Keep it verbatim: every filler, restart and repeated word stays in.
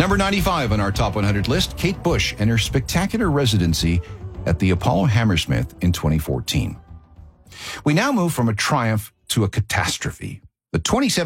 Number ninety-five on our top one hundred list, Kate Bush and her spectacular residency at the Apollo Hammersmith in twenty fourteen. We now move from a triumph to a catastrophe. The twenty seventeen